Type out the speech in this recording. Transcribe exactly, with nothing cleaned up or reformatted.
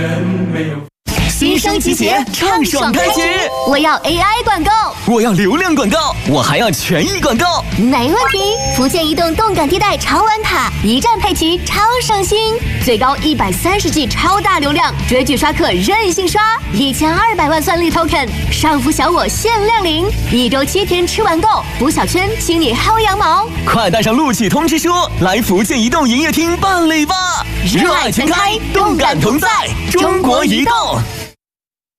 新升集结，畅爽开启！ 我要 A I 广告， 我要流量广告，我还要权益广告。 没问题！福建移动动感地带超玩卡，一站配齐，超省心，最高一百三十 G 超大流量，追剧刷客任性刷，一千二百万算力 token， 上浮小我限量领，一周七天吃完够，补小圈，请你薅羊毛！ 快带上录取通知书，来福建移动营业厅办理吧！热爱全开，动感同在，中国移动。